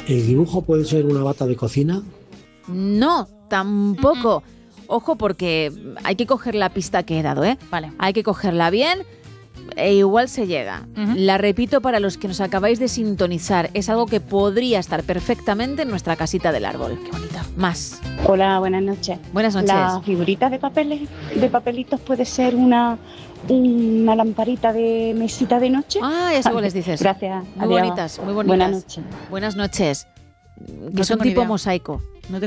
¿El dibujo puede ser una bata de cocina? No, tampoco. Ojo, porque hay que coger la pista que he dado, ¿eh? Vale. Hay que cogerla bien e igual se llega. La repito para los que nos acabáis de sintonizar. Es algo que podría estar perfectamente en nuestra casita del árbol. Qué bonita. Más. Hola, buenas noches. Buenas noches. Las figuritas de papelitos puede ser una lamparita de mesita de noche. Ah, ya sé cuáles dices. Gracias. Muy Adiós. bonitas, muy bonitas. Buenas noches. Buenas noches. Que No son tengo ni tipo idea. mosaico.